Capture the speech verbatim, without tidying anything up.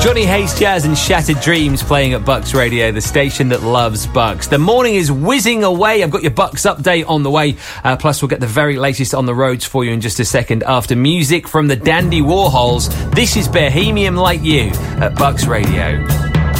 Johnny Hayes Jazz and Shattered Dreams playing at Bucks Radio, the station that loves Bucks. The morning is whizzing away. I've got your Bucks update on the way. Uh, plus, we'll get the very latest on the roads for you in just a second. After music from the Dandy Warhols, this is Bohemian Like You at Bucks Radio.